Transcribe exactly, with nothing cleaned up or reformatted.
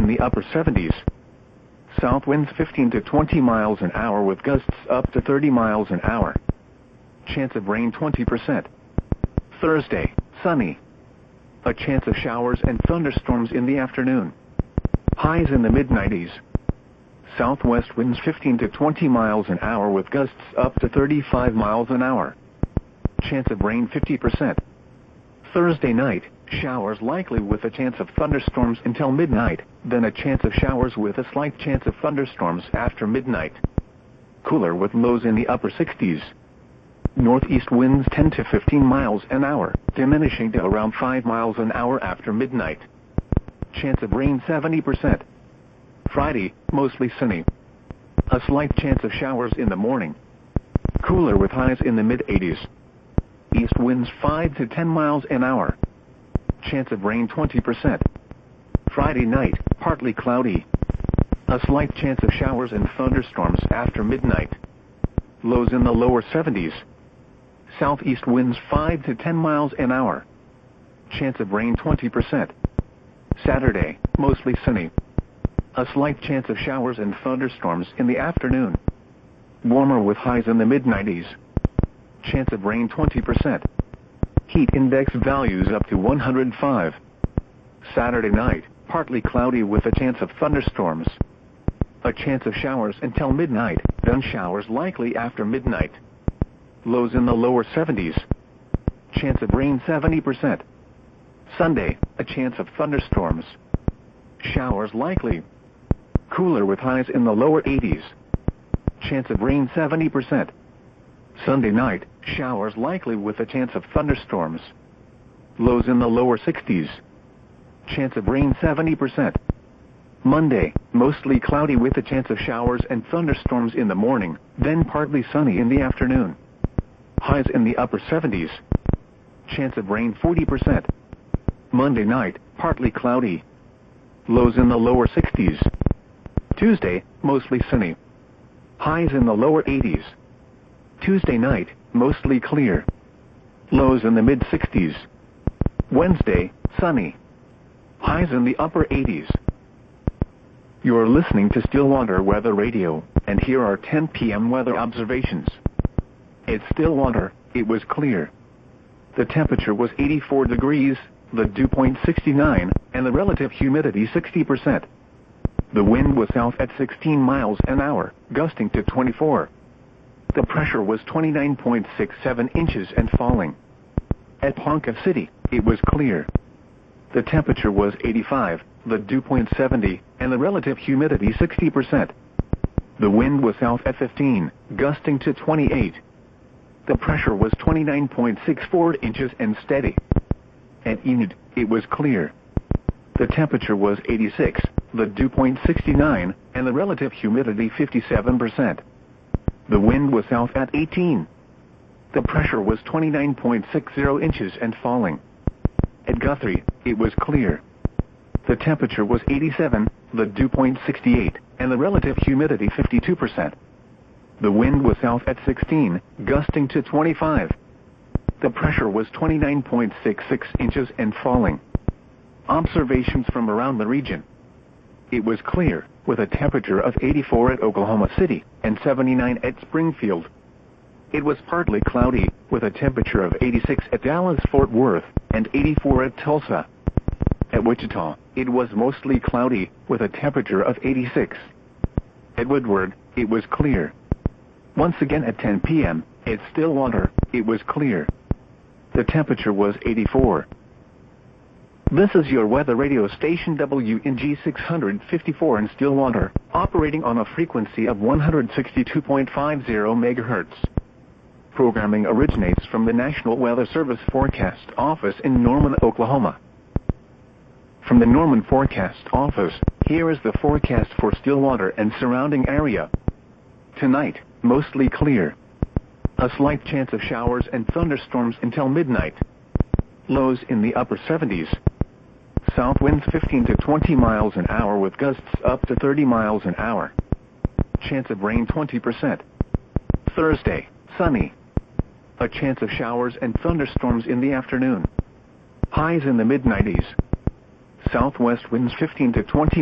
in the upper seventies. South winds fifteen to twenty miles an hour with gusts up to thirty miles an hour. Chance of rain twenty percent. Thursday, sunny. A chance of showers and thunderstorms in the afternoon. Highs in the mid nineties. Southwest winds fifteen to twenty miles an hour with gusts up to thirty-five miles an hour. Chance of rain fifty percent. Thursday night, showers likely with a chance of thunderstorms until midnight, then a chance of showers with a slight chance of thunderstorms after midnight. Cooler with lows in the upper sixties. Northeast winds ten to fifteen miles an hour, diminishing to around five miles an hour after midnight. Chance of rain seventy percent. Friday, mostly sunny. A slight chance of showers in the morning. Cooler with highs in the mid eighties. East winds five to ten miles an hour. Chance of rain twenty percent. Friday night, partly cloudy. A slight chance of showers and thunderstorms after midnight. Lows in the lower seventies. Southeast winds five to ten miles an hour. Chance of rain twenty percent. Saturday, mostly sunny. A slight chance of showers and thunderstorms in the afternoon. Warmer with highs in the mid nineties. Chance of rain twenty percent. Heat index values up to one hundred five. Saturday night, partly cloudy with a chance of thunderstorms. A chance of showers until midnight, then showers likely after midnight. Lows in the lower seventies. Chance of rain seventy percent. Sunday, a chance of thunderstorms. Showers likely. Cooler with highs in the lower eighties. Chance of rain seventy percent. Sunday night, showers likely with a chance of thunderstorms. Lows in the lower sixties. Chance of rain seventy percent. Monday, mostly cloudy with a chance of showers and thunderstorms in the morning, then partly sunny in the afternoon. Highs in the upper seventies. Chance of rain forty percent. Monday night, partly cloudy. Lows in the lower sixties. Tuesday, mostly sunny. Highs in the lower eighties. Tuesday night, mostly clear. Lows in the mid sixties. Wednesday, sunny. Highs in the upper eighties. You're listening to Stillwater Weather Radio, and here are ten p m weather observations. At Stillwater, it was clear. The temperature was eighty-four degrees, the dew point sixty-nine, and the relative humidity sixty percent. The wind was south at sixteen miles an hour, gusting to twenty-four. The pressure was twenty-nine point six seven inches and falling. At Ponca City, it was clear. The temperature was eighty-five, the dew point seventy, and the relative humidity sixty percent. The wind was south at fifteen, gusting to twenty-eight. The pressure was twenty-nine point six four inches and steady. At Enid, it was clear. The temperature was eighty-six, the dew point sixty-nine, and the relative humidity fifty-seven percent. The wind was south at eighteen. The pressure was twenty-nine point six zero inches and falling. At Guthrie, it was clear. The temperature was eighty-seven, the dew point sixty-eight, and the relative humidity fifty-two percent. The wind was south at sixteen, gusting to twenty-five. The pressure was twenty-nine point six six inches and falling. Observations from around the region. It was clear, with a temperature of eighty-four at Oklahoma City and seventy-nine at Springfield. It was partly cloudy, with a temperature of eighty-six at Dallas-Fort Worth and eighty-four at Tulsa. At Wichita, it was mostly cloudy, with a temperature of eighty-six. At Woodward, it was clear. Once again at ten p m, at Stillwater, it was clear. The temperature was eighty-four. This is your weather radio station W N G six fifty-four in Stillwater, operating on a frequency of one hundred sixty-two point five zero megahertz. Programming originates from the National Weather Service Forecast Office in Norman, Oklahoma. From the Norman Forecast Office, here is the forecast for Stillwater and surrounding area. Tonight, mostly clear. A slight chance of showers and thunderstorms until midnight. Lows in the upper seventies. South winds fifteen to twenty miles an hour with gusts up to thirty miles an hour. Chance of rain twenty percent. Thursday, sunny. A chance of showers and thunderstorms in the afternoon. Highs in the mid nineties. Southwest winds fifteen to twenty